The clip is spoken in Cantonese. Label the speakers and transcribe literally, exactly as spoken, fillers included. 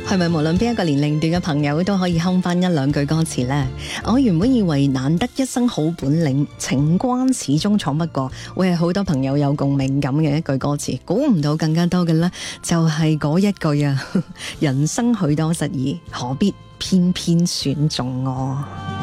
Speaker 1: 係咪無論邊一個年齡段嘅朋友都可以哼翻一兩句歌詞呢？我原本以為難得一身好本領，情關始終闖不過，會係好多朋友有共鳴感嘅一句歌詞。估唔到更加多嘅呢，就係嗰一句啊！人生許多失意，何必偏偏選中我？